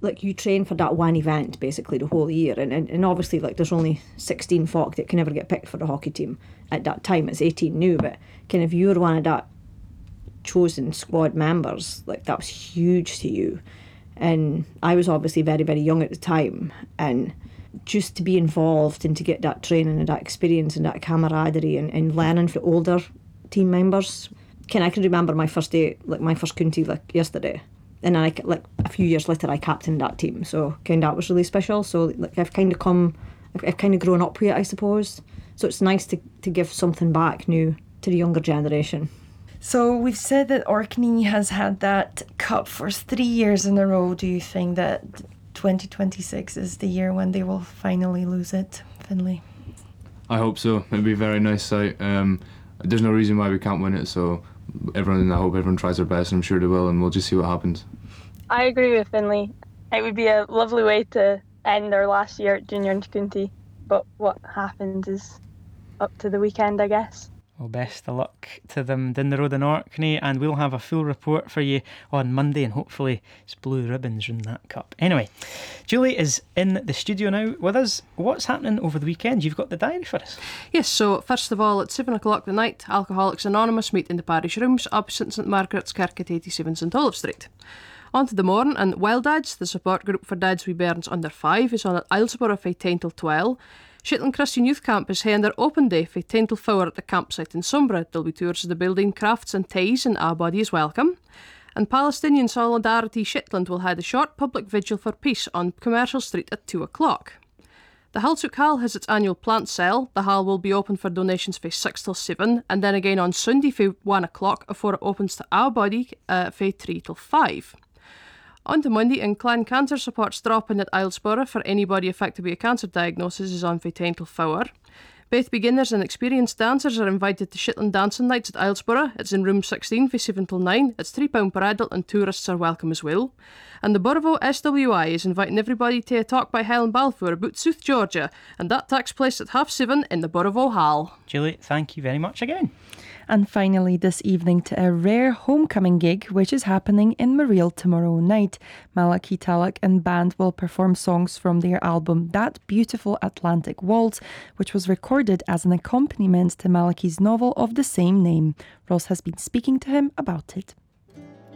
like you train for that one event basically the whole year, and obviously like there's only 16 folk that can ever get picked for the hockey team at that time. It's 18 now, but kind of you're one of that chosen squad members, like that was huge to you. And I was obviously very, very young at the time, and just to be involved and to get that training and that experience and that camaraderie and learning from older team members. I can remember my first day, like my first county, like yesterday, and then like a few years later I captained that team, so that was really special. So like I've kind of grown up with it, I suppose, so it's nice to give something back new to the younger generation. So we've said that Orkney has had that cup for 3 years in a row. Do you think that 2026 is the year when they will finally lose it, Finlay? I hope so. It'd be a very nice sight. There's no reason why we can't win it, so I hope everyone tries their best, and I'm sure they will, and we'll just see what happens. I agree with Finlay. It would be a lovely way to end our last year at junior intercounty, but what happens is up to the weekend, I guess. Well, best of luck to them down the road in Orkney, and we'll have a full report for you on Monday, and hopefully it's blue ribbons in that cup. Anyway, Julie is in the studio now with us. What's happening over the weekend? You've got the diary for us. Yes, so first of all, at 7 o'clock the night, Alcoholics Anonymous meet in the parish rooms opposite St Margaret's Kirk at 87 St Olive Street. On to the morn, and Wild Dads, the support group for dads with bairns under 5, is on at Islesborough from 10 till 12. Shetland Christian Youth Camp is having their open day from 10 till 4 at the campsite in Sombra. There'll be tours of the building, crafts and ties, and everybody is welcome. And Palestinian Solidarity Shetland will have a short public vigil for peace on Commercial Street at 2 o'clock. The Halsuk Hall has its annual plant sale. The hall will be open for donations from 6 till 7, and then again on Sunday from 1 o'clock before it opens to everybody from 3 till 5. On to Monday, and Clan Cancer Support's drop-in at Islesborough for anybody affected by a cancer diagnosis is on from 10 till 4. Both beginners and experienced dancers are invited to Shetland Dancing Nights at Islesborough. It's in room 16 from 7 till 9. It's £3 per adult, and tourists are welcome as well. And the Burvo SWI is inviting everybody to a talk by Helen Balfour about South Georgia, and that takes place at 7:30 in the Burvo Hall. Julie, thank you very much again. And finally this evening to a rare homecoming gig which is happening in Mareel tomorrow night. Malachi Talak and band will perform songs from their album That Beautiful Atlantic Waltz, which was recorded as an accompaniment to Malachi's novel of the same name. Ross has been speaking to him about it.